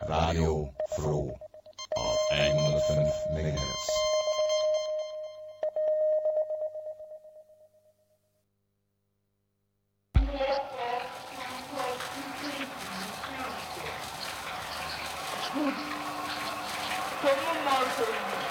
Radio Froh auf 105 MHz. Gut, kommen wir mal.